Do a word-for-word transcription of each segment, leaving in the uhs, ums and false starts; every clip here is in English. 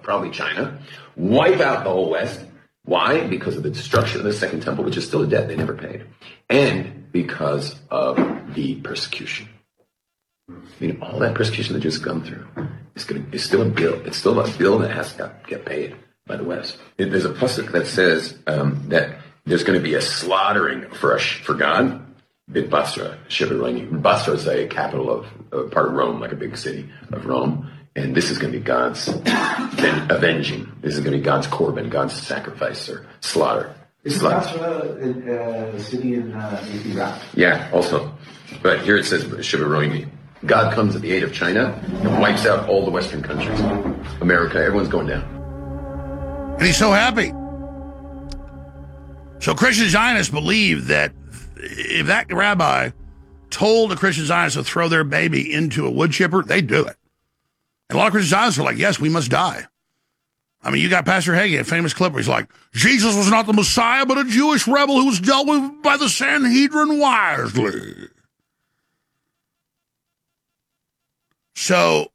probably China, wipe out the whole West. Why? Because of the destruction of the Second Temple, which is still a debt they never paid, and because of the persecution. I mean, all that persecution that Jews have gone through is going to is still a bill. It's still a bill that has to get paid by the West. It, there's a pasuk that says um, that there's going to be a slaughtering for us for God. Bit Basra, Shebaroni. Basra is a capital of uh, part of Rome, like a big city of Rome. And this is going to be God's then avenging. This is going to be God's korban, God's sacrifice or slaughter. Is Basra a city in, uh, in Iraq? Yeah, also. But here it says Shebaroni. God comes at the aid of China and wipes out all the Western countries. America, everyone's going down. And he's so happy. So Christian Zionists believe that if that rabbi told the Christian Zionists to throw their baby into a wood chipper, they'd do it. And a lot of Christian Zionists are like, yes, we must die. I mean, you got Pastor Hagee, a famous clip where he's like, Jesus was not the Messiah, but a Jewish rebel who was dealt with by the Sanhedrin wisely. So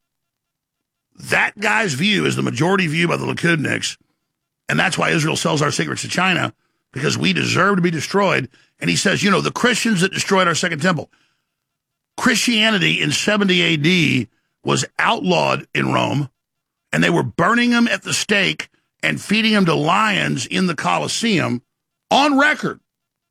that guy's view is the majority view by the Likudniks, and that's why Israel sells our secrets to China, because we deserve to be destroyed. And he says, you know, the Christians that destroyed our Second Temple, Christianity in seventy A D was outlawed in Rome, and they were burning them at the stake and feeding them to lions in the Colosseum on record.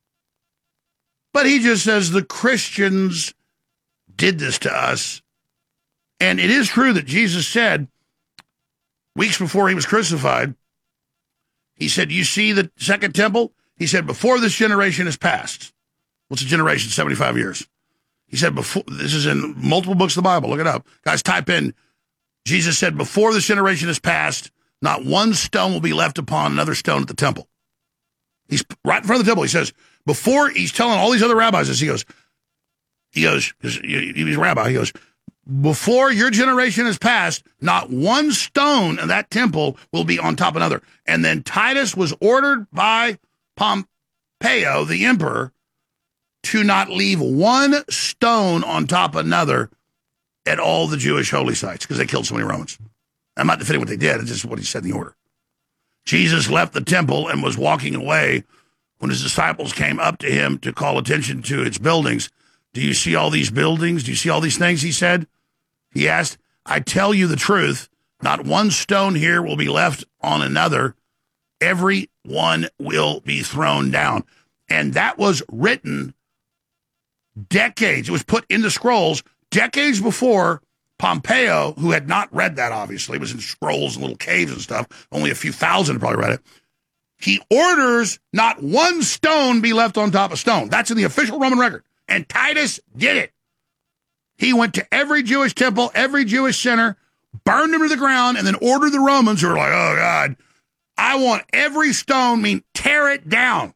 But he just says the Christians did this to us. And it is true that Jesus said, weeks before he was crucified, he said, you see the Second Temple? He said, before this generation is past. What's a generation? seventy-five years. He said, before, this is in multiple books of the Bible. Look it up. Guys, type in, Jesus said, before this generation is past, not one stone will be left upon another stone at the temple. He's right in front of the temple. He says, before, he's telling all these other rabbis this, he goes, he goes, he's a rabbi, he goes, before your generation is past, not one stone in that temple will be on top of another. And then Titus was ordered by Pompeo, the emperor, to not leave one stone on top of another at all the Jewish holy sites because they killed so many Romans. I'm not defending what they did. It's just what he said in the order. Jesus left the temple and was walking away when his disciples came up to him to call attention to its buildings. Do you see all these buildings? Do you see all these things? He said. He asked, I tell you the truth, not one stone here will be left on another. Every one will be thrown down. And that was written decades. It was put in the scrolls decades before Pompeo, who had not read that, obviously, it was in scrolls and little caves and stuff. Only a few thousand probably read it. He orders not one stone be left on top of stone. That's in the official Roman record. And Titus did it. He went to every Jewish temple, every Jewish center, burned them to the ground, and then ordered the Romans, who were like, oh, God, I want every stone, I mean, tear it down.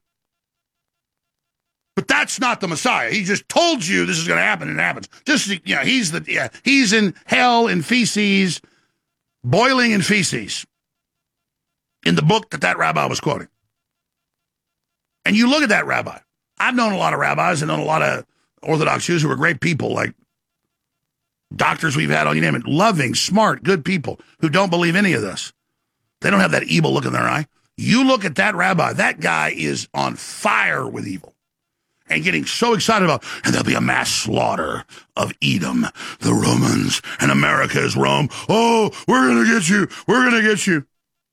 But that's not the Messiah. He just told you this is going to happen, and it happens. Just, you know, he's the, yeah, he's in hell in feces, boiling in feces, in the book that that rabbi was quoting. And you look at that rabbi. I've known a lot of rabbis and known a lot of Orthodox Jews who are great people, like doctors we've had on, you name it, loving, smart, good people who don't believe any of this. They don't have that evil look in their eye. You look at that rabbi, that guy is on fire with evil and getting so excited about, and there'll be a mass slaughter of Edom, the Romans, and America is Rome. Oh, we're going to get you. We're going to get you.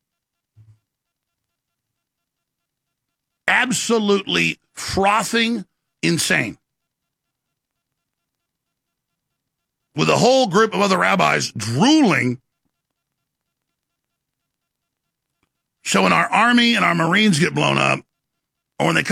Absolutely frothing insane. With a whole group of other rabbis drooling. So when our army and our Marines get blown up, or when they come